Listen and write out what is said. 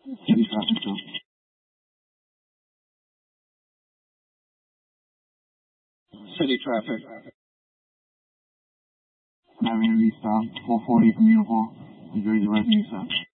City traffic, sir. City traffic. Having to be stopped. 440 from Uniform. Missouri direction, sir.